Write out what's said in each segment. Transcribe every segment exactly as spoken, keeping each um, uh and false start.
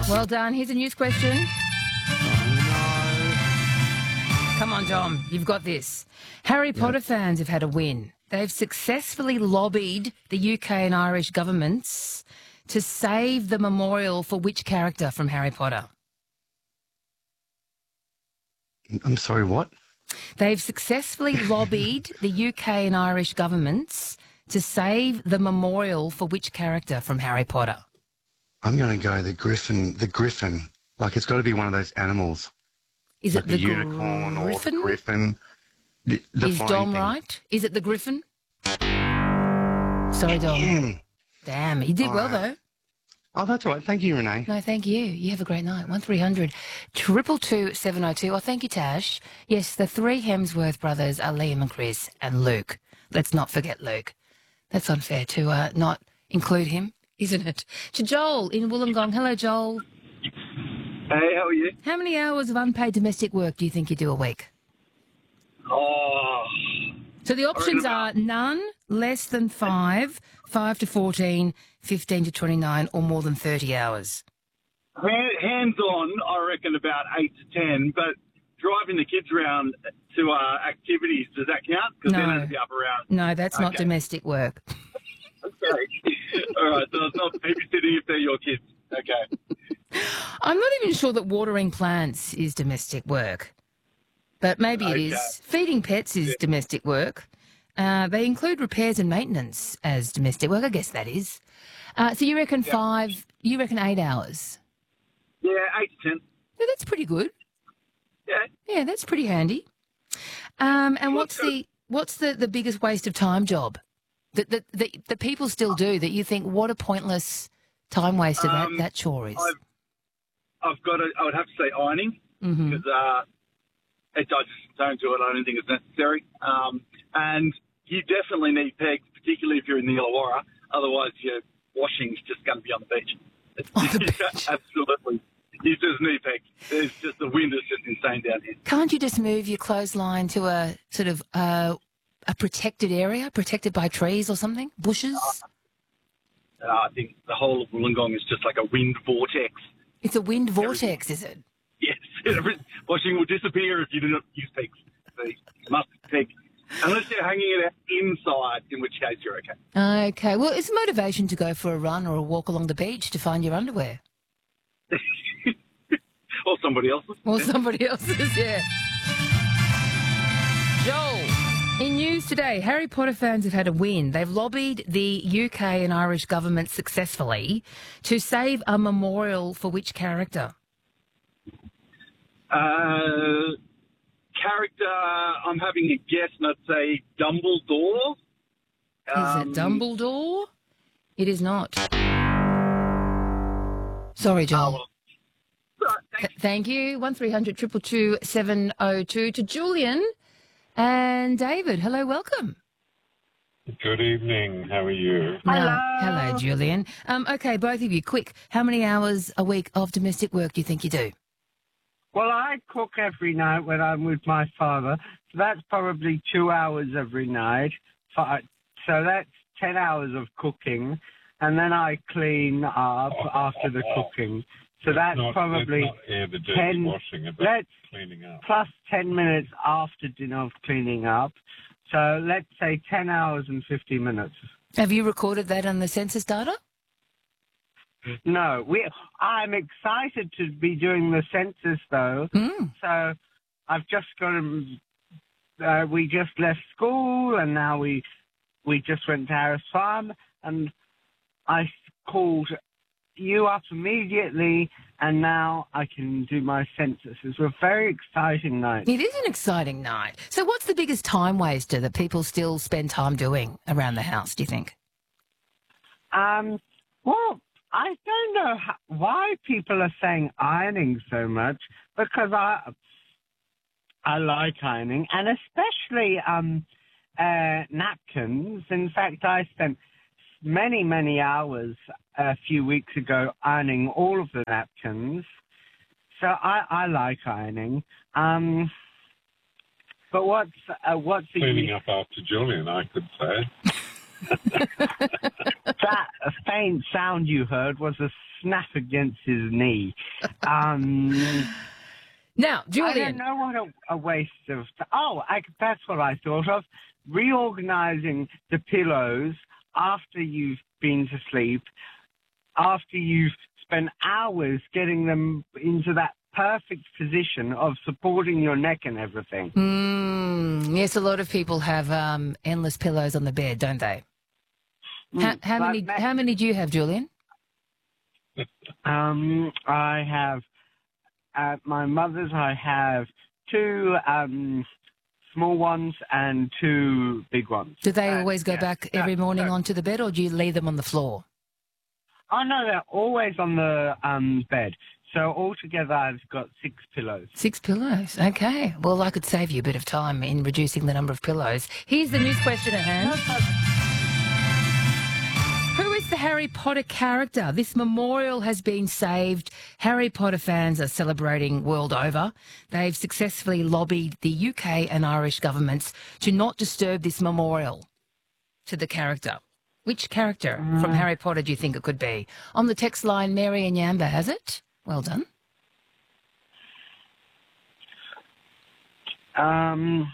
Well done. Here's a news question. Come on, Dom. You've got this. Harry Potter fans have had a win. They've successfully lobbied the U K and Irish governments to save the memorial for which character from Harry Potter? I'm sorry, what? They've successfully lobbied the U K and Irish governments to save the memorial for which character from Harry Potter? I'm going to go the griffin. The griffin. Like, it's got to be one of those animals. Is like it the, the unicorn griffin? or the griffin? The, the Is Dom thing. right? Is it the griffin? Sorry, Dom. Damn. Damn. He did All well, right. though. Oh, that's all right. Thank you, Renee. No, thank you. You have a great night. One three hundred triple two seven oh two. Oh, thank you, Tash. Yes, the three Hemsworth brothers are Liam and Chris and Luke. Let's not forget Luke. That's unfair to uh, not include him, isn't it? To Joel in Wollongong. Hello, Joel. Hey, how are you? How many hours of unpaid domestic work do you think you do a week? Oh, So the options about- are none, less than five, five to fourteen, fifteen to twenty-nine, or more than thirty hours. hand, hands-on, I reckon about eight to ten, but driving the kids around to uh, activities, does that count? Because No. then it'd be up around. No, that's not Okay. domestic work. Okay. All right, so it's not babysitting if they're your kids. Okay. I'm not even sure that watering plants is domestic work, but maybe it Okay. is. Feeding pets is domestic work. Uh, they include repairs and maintenance as domestic work. I guess that is. Uh, so you reckon five, you reckon eight hours? Yeah, eight to ten. Yeah, that's pretty good. Yeah. Yeah, that's pretty handy. Um, and what's What's the what's the, the biggest waste of time job that that, that that people still do that you think what a pointless time waster Um, that, that chore is? I've, I've got to, I would have to say ironing, Mhm. because uh, it, I just don't do it. I don't think it's necessary. Um, and you definitely need pegs, particularly if you're in the Illawarra. Otherwise, your washing's just going to be on the beach. It's, On the beach. Absolutely. You just need pegs. There's just the wind is just insane down here. Can't you just move your clothesline to a sort of uh, a protected area, protected by trees or something, bushes? Uh, I think the whole of Wollongong is just like a wind vortex. It's a wind vortex, is it? Yes, washing will disappear if you do not use pegs. So you must peg. Unless you're hanging it out inside, in which case you're okay. Okay. Well, it's motivation to go for a run or a walk along the beach to find your underwear. Or somebody else's. Or somebody else's, yeah. Joel, in news today, Harry Potter fans have had a win. They've lobbied the U K and Irish government successfully to save a memorial for which character? Uh, character, I'm having a guess, and I'd say Dumbledore. Is Um, it Dumbledore? It is not. Sorry, Joel. well, Right, thank Th- Thank you. One three hundred triple two seven oh two to Julian and David. Hello, welcome. Good evening. How are you? Hello. Hello, Julian. Um, okay, both of you, quick. How many hours a week of domestic work do you think you do? Well, I cook every night when I'm with my father. So that's probably two hours every night. Fi- So that's ten hours of cooking. And then I clean up after the cooking. So that's not, probably let's not air the dirty ten, washing about let's, cleaning up. plus ten minutes after dinner of cleaning up. So let's say ten hours and fifty minutes. Have you recorded that on the census data? No, we. I'm excited to be doing the census, though. Mm. So I've just got to. Uh, we just left school, and now we we just went to Harris Farm, and I called you up immediately, and now I can do my census. It's a very exciting night. It is an exciting night. So what's the biggest time waster that people still spend time doing around the house, do you think? Um. Well, I don't know how, why people are saying ironing so much, because I I like ironing, and especially um uh, napkins. In fact, I spent many many hours a few weeks ago ironing all of the napkins. So I, I like ironing. Um. But what's uh, what's the Cleaning up after Julian, I could say. That faint sound you heard was a snap against his knee. Um, Now, I Julian. don't know what a, a waste of... Oh, I, that's what I thought of. Reorganizing the pillows after you've been to sleep, after you've spent hours getting them into that perfect position of supporting your neck and everything. Mm, yes, a lot of people have um, endless pillows on the bed, don't they? How, Mm, how but many? ma- How many do you have, Julian? Um, I have... At my mother's, I have two um, small ones and two big ones. Do they And, always go yeah, back no, every morning no. onto the bed, or do you leave them on the floor? Oh, no, they're always on the um, bed. So altogether, I've got six pillows. Six pillows. Okay. Well, I could save you a bit of time in reducing the number of pillows. Here's the news question at hand. Who is the Harry Potter character? This memorial has been saved. Harry Potter fans are celebrating world over. They've successfully lobbied the U K and Irish governments to not disturb this memorial to the character. Which character from Harry Potter do you think it could be? On the text line, Mary and Yamba has it. Well done. Um,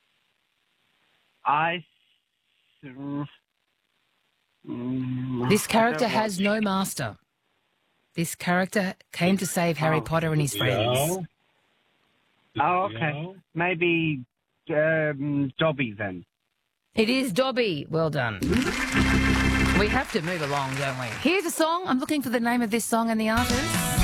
I... Mm, This I character don't has no master. This character came to save Harry Oh. Potter and his friends. Leo? Oh, Leo? okay. Maybe um, Dobby then. It is Dobby. Well done. We have to move along, don't we? Here's a song. I'm looking for the name of this song and the artist.